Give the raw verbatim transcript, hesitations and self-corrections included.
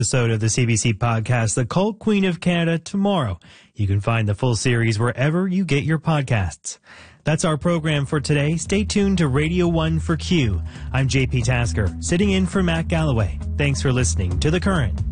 Episode of the C B C podcast, The Cult Queen of Canada, tomorrow. You can find the full series wherever you get your podcasts. That's our program for today. Stay tuned to Radio one for Q. I'm J P Tasker, sitting in for Matt Galloway. Thanks for listening to The Current.